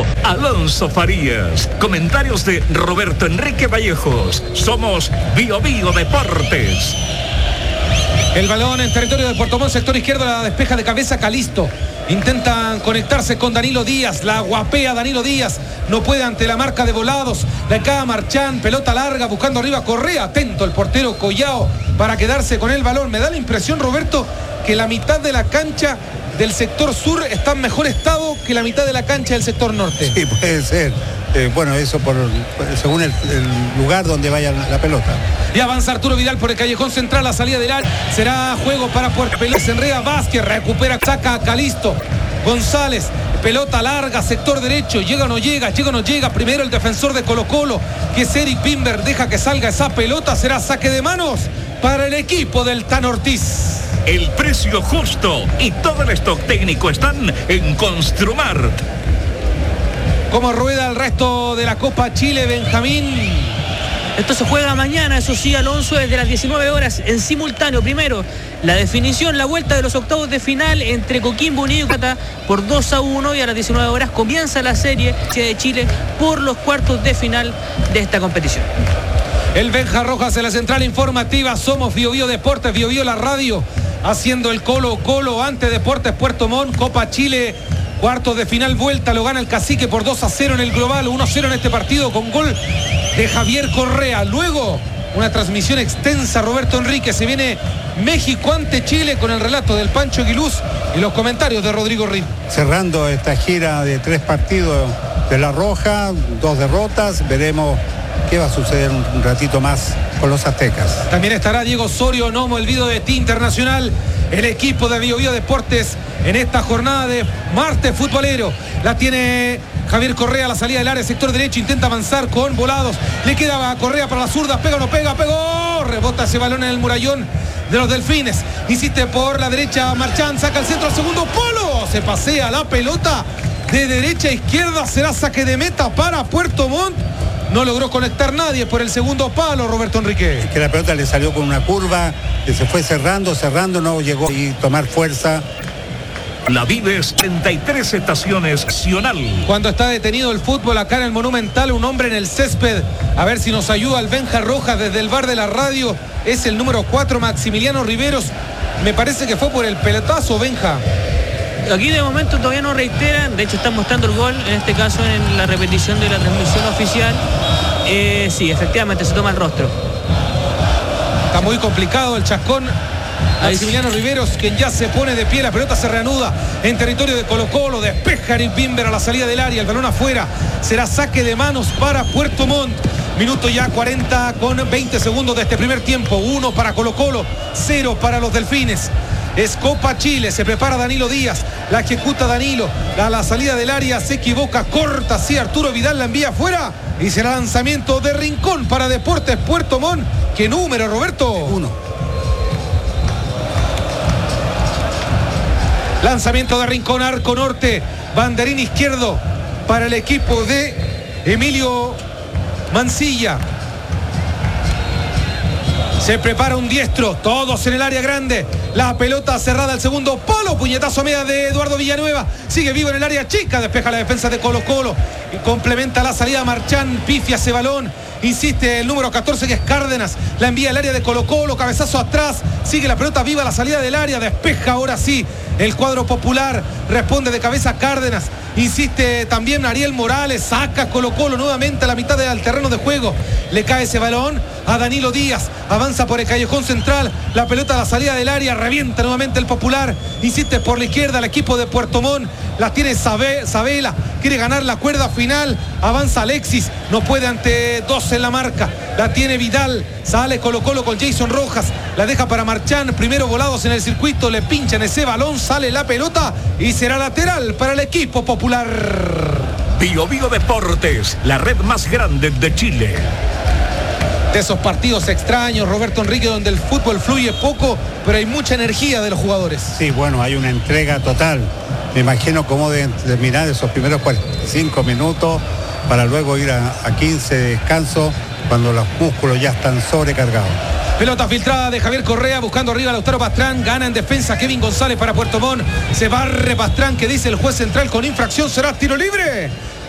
técnico Alonso Farías. Comentarios de Roberto Enrique Vallejos. Somos Bio Bio Deportes. El balón en territorio de Puerto Montt, sector izquierdo, la despeja de cabeza Calisto. Intentan conectarse con Danilo Díaz, la guapea Danilo Díaz, no puede ante la marca de Volados, la cae Marchán, pelota larga, buscando arriba Correa, atento el portero Collao para quedarse con el balón. Me da la impresión, Roberto, que la mitad de la cancha del sector sur está en mejor estado que la mitad de la cancha del sector norte. Sí, puede ser. Bueno, eso según el lugar donde vaya la pelota. Y avanza Arturo Vidal por el callejón central, la salida del área. Será juego para Puerto Pelota. Se enreda Vázquez, recupera, saca a Calisto. González, pelota larga, sector derecho. Llega o no llega, llega o no llega. Primero el defensor de Colo-Colo, que es Eric Bimber. Deja que salga esa pelota. Será saque de manos para el equipo del Tan Ortiz. El precio justo y todo el stock técnico están en Construmart. ¿Cómo rueda el resto de la Copa Chile, Benjamín? Esto se juega mañana, eso sí, Alonso, desde las 19 horas en simultáneo. Primero, la definición, la vuelta de los octavos de final entre Coquimbo Unido y Cata por 2-1, y a las 19 horas comienza la serie de Chile por los cuartos de final de esta competición. El Benja Rojas en la central informativa. Somos Bio Bio Deportes, Bio Bio la radio, haciendo el Colo-Colo ante Deportes Puerto Montt. Copa Chile, cuartos de final, vuelta, lo gana el Cacique por 2-0 en el global, 1-0 en este partido con gol de Javier Correa. Luego, una transmisión extensa, Roberto Enrique. Se viene México ante Chile con el relato del Pancho Aguiluz y los comentarios de Rodrigo Rin. Cerrando esta gira de 3 partidos de La Roja, 2 derrotas, veremos qué va a suceder un ratito más con los aztecas. También estará Diego Osorio, no me olvido de ti, Internacional, el equipo de Bio Bio Deportes en esta jornada de martes futbolero. La tiene Javier Correa, la salida del área, sector derecho, intenta avanzar con Volados, le queda a Correa para la zurda, pega o no pega, pegó, rebota ese balón en el murallón de los Delfines, insiste por la derecha Marchán, saca el centro al segundo polo, se pasea la pelota de derecha a izquierda, será saque de meta para Puerto Montt. No logró conectar nadie por el segundo palo, Roberto Enrique. Es que la pelota le salió con una curva, que se fue cerrando, no llegó a tomar fuerza. La Vives 33 estaciones Nacional. Cuando está detenido el fútbol acá en el Monumental, un hombre en el césped. A ver si nos ayuda el Benja Rojas desde el bar de la radio. Es el número 4, Maximiliano Riveros. Me parece que fue por el pelotazo, Benja. Aquí de momento todavía no reiteran, de hecho están mostrando el gol, en este caso en la repetición de la transmisión oficial. Sí, efectivamente se toma el rostro. Está muy complicado el chascón. Maximiliano Riveros, quien ya se pone de pie, la pelota se reanuda en territorio de Colo-Colo, despeja Eric Bimber a la salida del área, el balón afuera, será saque de manos para Puerto Montt. Minuto ya 40 con 20 segundos de este primer tiempo, 1 para Colo-Colo, 0 para los Delfines. Es Copa Chile, se prepara Danilo Díaz, la ejecuta Danilo, a la salida del área se equivoca, corta, sí, Arturo Vidal la envía afuera y será lanzamiento de Rincón para Deportes Puerto Montt. ¿Qué número, Roberto? 1. Lanzamiento de Rincón, arco norte, banderín izquierdo para el equipo de Emilio Mancilla. Se prepara un diestro, todos en el área grande. La pelota cerrada al segundo palo, puñetazo a media de Eduardo Villanueva. Sigue vivo en el área chica, despeja la defensa de Colo-Colo y complementa la salida Marchán, pifia ese balón. Insiste el número 14 que es Cárdenas, la envía al área de Colo-Colo, cabezazo atrás, sigue la pelota viva, la salida del área, despeja ahora sí el cuadro popular, responde de cabeza Cárdenas, insiste también Ariel Morales, saca Colo-Colo nuevamente a la mitad del terreno de juego, le cae ese balón a Danilo Díaz, avanza por el callejón central, la pelota a la salida del área, revienta nuevamente el popular, insiste por la izquierda el equipo de Puerto Montt, la tiene Sabela, quiere ganar la cuerda final, avanza Alexis, no puede ante 2 en la marca, la tiene Vidal, sale Colo-Colo con Jason Rojas, la deja para Marchán, primero Volados en el circuito, le pinchan ese balón, sale la pelota y será lateral para el equipo popular. Bio Bio Deportes, la red más grande de Chile. De esos partidos extraños, Roberto Enrique, donde el fútbol fluye poco, pero hay mucha energía de los jugadores. Sí, bueno, hay una entrega total. Me imagino cómo deben terminar esos primeros 45 minutos para luego ir a 15 de descanso cuando los músculos ya están sobrecargados. Pelota filtrada de Javier Correa, buscando arriba a Lautaro Pastrán, gana en defensa Kevin González para Puerto Montt, se barre Pastrán, que dice el juez central con infracción, será tiro libre